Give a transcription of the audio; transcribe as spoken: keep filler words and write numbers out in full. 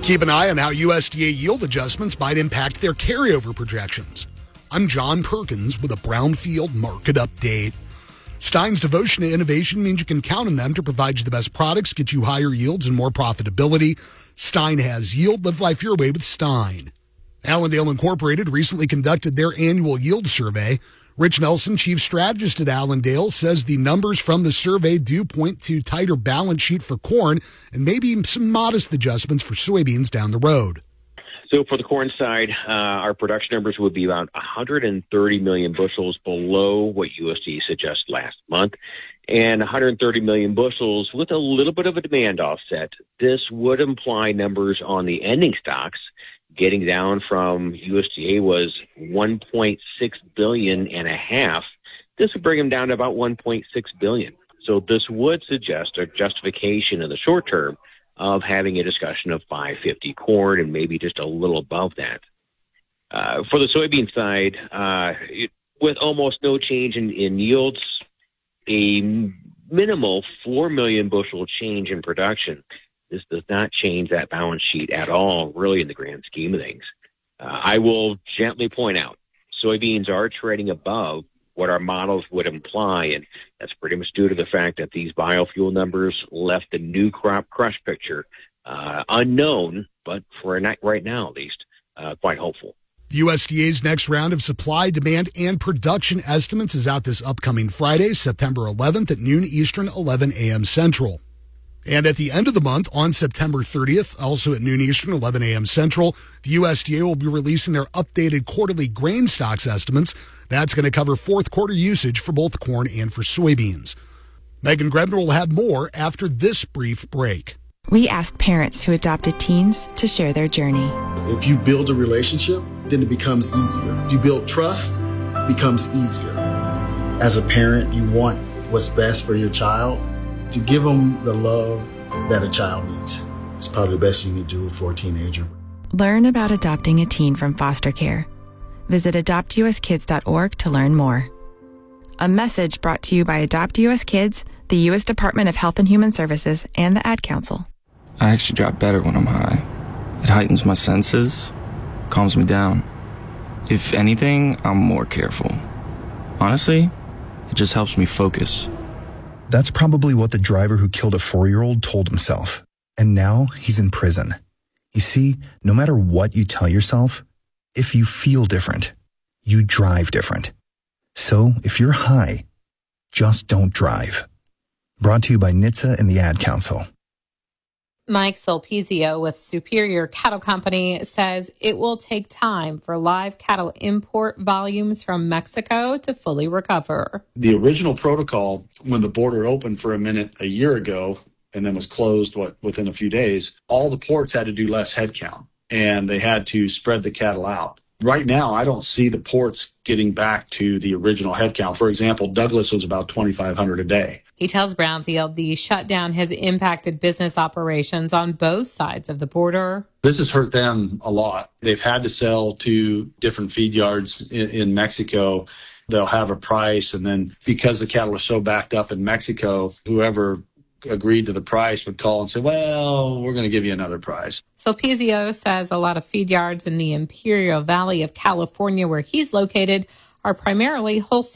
Keep an eye on how U S D A yield adjustments might impact their carryover projections. I'm John Perkins with a Brownfield Market Update. Stein's devotion to innovation means you can count on them to provide you the best products, get you higher yields and more profitability. Stein has yield. Live life your way with Stein. Allendale Incorporated recently conducted their annual yield survey. Rich Nelson, chief strategist at Allendale, says the numbers from the survey do point to tighter balance sheet for corn and maybe some modest adjustments for soybeans down the road. So for the corn side, uh, our production numbers would be about one hundred thirty million bushels below what U S D A suggested last month, and one hundred thirty million bushels with a little bit of a demand offset. This would imply numbers on the ending stocks getting down from U S D A was one point six billion and a half. This would bring them down to about one point six billion. So this would suggest a justification in the short term of having a discussion of five fifty corn and maybe just a little above that. Uh, for the soybean side, uh, it, with almost no change in, in yields, a minimal four million bushel change in production. This does not change that balance sheet at all, really, in the grand scheme of things. Uh, I will gently point out, soybeans are trading above what our models would imply, and that's pretty much due to the fact that these biofuel numbers left the new crop crush picture uh, unknown, but for a night right now at least, uh, quite hopeful. The U S D A's next round of supply, demand, and production estimates is out this upcoming Friday, September eleventh at noon Eastern, eleven a.m. Central. And at the end of the month, on September thirtieth, also at noon Eastern, eleven a.m. Central, the U S D A will be releasing their updated quarterly grain stocks estimates. That's going to cover fourth quarter usage for both corn and for soybeans. Megan Grebner will have more after this brief break. We asked parents who adopted teens to share their journey. If you build a relationship, then it becomes easier. If you build trust, it becomes easier. As a parent, you want what's best for your child. To give them the love that a child needs is probably the best you can do for a teenager. Learn about adopting a teen from foster care. Visit adopt u s kids dot org to learn more. A message brought to you by Adopt U S Kids, the U S Department of Health and Human Services, and the Ad Council. I actually drop better when I'm high. It heightens my senses, calms me down. If anything, I'm more careful. Honestly, it just helps me focus. That's probably what the driver who killed a four-year-old told himself. And now he's in prison. You see, no matter what you tell yourself, if you feel different, you drive different. So if you're high, just don't drive. Brought to you by N H T S A and the Ad Council. Mike Sulpizio with Superior Cattle Company says it will take time for live cattle import volumes from Mexico to fully recover. The original protocol, when the border opened for a minute a year ago and then was closed what within a few days, all the ports had to do less headcount and they had to spread the cattle out. Right now, I don't see the ports getting back to the original headcount. For example, Douglas was about twenty-five hundred a day. He tells Brownfield the shutdown has impacted business operations on both sides of the border. This has hurt them a lot. They've had to sell to different feed yards in, in Mexico. They'll have a price, and then because the cattle are so backed up in Mexico, whoever agreed to the price would call and say, well, we're going to give you another price. Sulpizio says a lot of feed yards in the Imperial Valley of California, where he's located, are primarily wholesale.